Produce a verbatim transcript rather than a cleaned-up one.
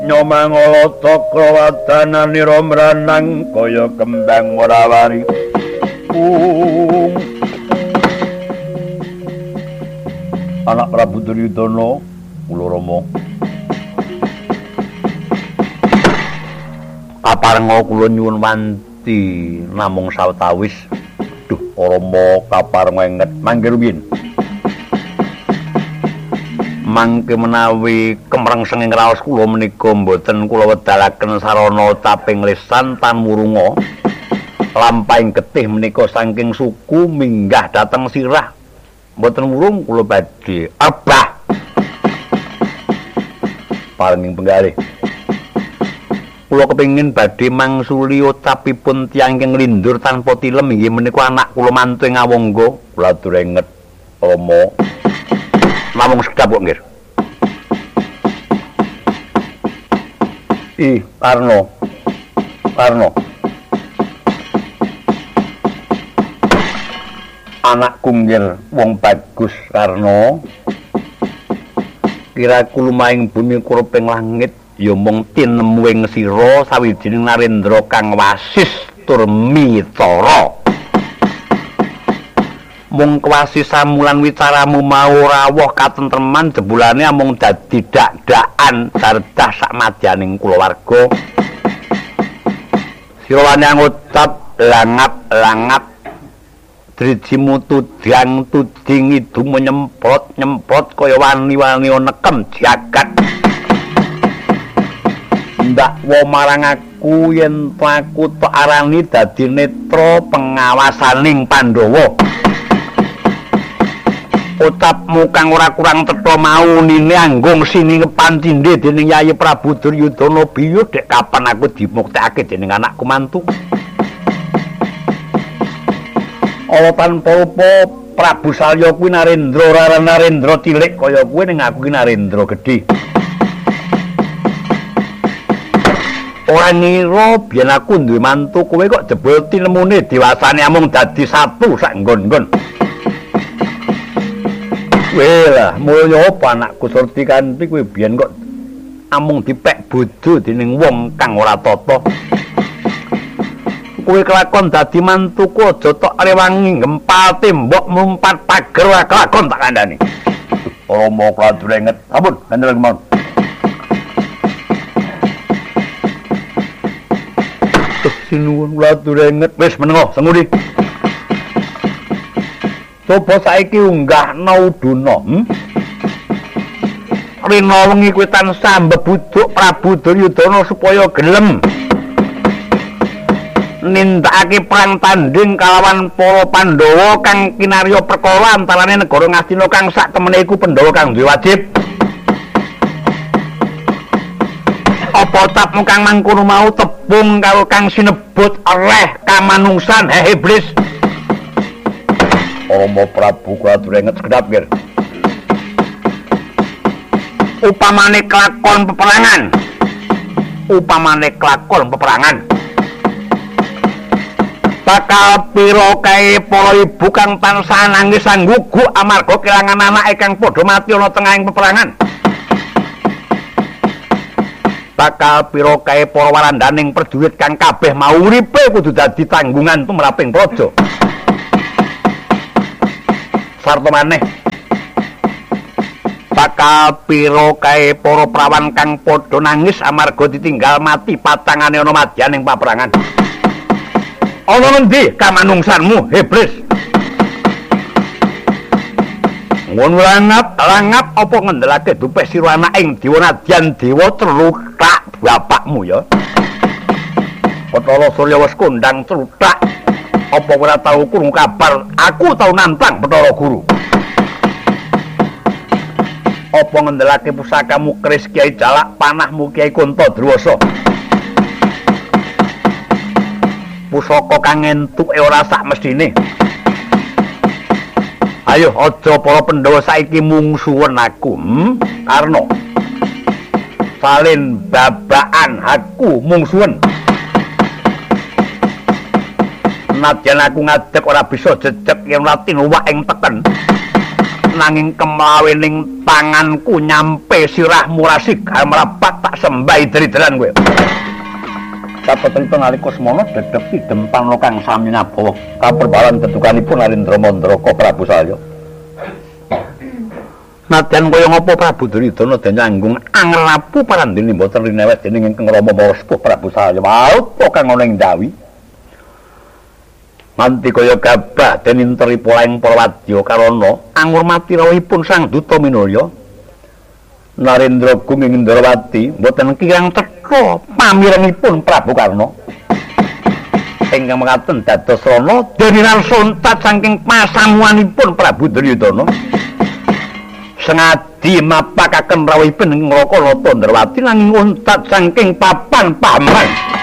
Nyomangala Cakrawardhananira mranang kaya kembang morawari. Um. Anak Prabu Duryudana, kula Rama. Kaparenga kula nyuwun wanti namung sawetawis. Duh, Rama kaparenga enget mangke rumiyin. Mangke menawi kemrengseng ing raos kula menika mboten kula wedalaken sarana taping lisan tanmurunga lampahing getih menika saking suku minggah dhateng sirah mboten murung kula badhe abah parenging penggalih kula kepengin badhe mangsuli ucapipun tiyang ingkang nglindur tanpa tilem inggih menika anak kula mantu ing Awangga kula atur enget Rama. Namung sekedap kok nggih. Ih, Karno. Karno. Anakku nggih wong bagus Karno. Kiraku lumahing bumi kuruping langit ya mung tinemu ing sira sawijining narendra kang wasis tur mitara. Mung kwasis samulan wicaramu mau rawuh katentreman jebulane amung dadi dak-dakan cerdas sakmadyaning kulawarga. Sira wani ngucap langap-langap drijimu tudang tuding idung menyemprot-nyemprot kaya wani-wani nekem jagat. Ndak wa marang aku yen aku tok arani dadi netra pengawasaning Pandhawa. Ucapmu kang ora kurang tetha mau nine anggung sini ngepantindhe dening Yayi Prabu Duryudana biyo dek kapan aku dimuktekake dening anakku mantu. Ala tanpa apa Prabu Salya kuwi Narendra ora Narendra cilik kaya kuwi ning aku ki Narendra gedhe. Ora ngira biyen aku duwe mantu kowe kok jebul tinemune diwasane amung dadi satu sak nggon-nggon. Wela, mulya apa anakku Surti Kanthi kowe biyen kok amung dipek bodho dening wong kang ora tata. Kowe kelakon dadi mantuku aja tok rewangi ngempal tembok mumpat pager wae kelakon tak kandhani. Rama kladur enget. Ampun, kandhani kemawon. Terus sinuwun kladur enget wis menengo sengudi. Coba saiki unggahna uduna. Hmm? Rina wengi kowe tansah mbebuduk Prabu Duryudana supaya gelem nindakake perang tanding kalawan para Pandhawa kang kinarya perkara antarane negara Ngastina kang sak temene iku Pandhawa kang duwe wajib. Apa tapmu kang mangkono mau tebung karo kang sinebut reh kamanungsan he iblis. Rama Prabu kuwatur enget sekedap nggih. Upamane kelakon peperangan. Upamane kelakon peperangan. Bakal pira kae para ibu kang tansah nangis sangguguk amarga kelangan anake kang padha mati ana tengahing peperangan. Bakal pira kae para warandaning prajurit kang kabeh mau uripe kudu dadi tanggungan tumraping praja. Sarta maneh bakal pira kae para prawan kang padha nangis amarga ditinggal mati patangane ana madyaning paperangan. Ana ngendi kamanungsanmu iblis? Ngun langap langap apa ngendelake dupe sira anak ing dewa nadyan dewa celutak bapakmu ya. Bathara Surya wis kondang celutak. Apa ora tau krungu kabar aku tau nantang Bathara Guru. Apa ngendelake pusakamu keris Kiai Jalak panahmu Kiai Kuntadrawasa. Pusaka kang entuke ora sak mestine. Ayo aja para Pandhawa saiki mungsuhen aku, hmm? Karna salin babakan aku mungsuhen. Nadyan aku ngadeg ora bisa jejeg yen ora tinuwak ing teken. merapat nanging kemlawening tanganku nyampe sirahmu rasik merapat tak sembai dri-dran kowe. Kapetrita nalika semana dedhep idem panlo kang sami nabawa kaperbalan tetukanipun Narendra Mandraka Prabu Salya. Nadyan kaya ngapa Prabu Duryudana den nyanggung anglapu parandene boten rinewet dening ingkang Rama Mawa Sepuh Prabu Salya. Apa kang ana ing ndawi? Manti kaya gabah den interi polaing para wadya karana angurmati rawuhipun Sang Duta Minulya. Narendra Gung ing Indrawati boten kirang teka pamirengipun Prabu Karna. Ingkang mekaten dados rana deniran sontat saking pasamuanipun Prabu Duryudana. Sengadi mapakaken rawuhipun ing Raka Nata Indrawati nanging untat saking papan paman.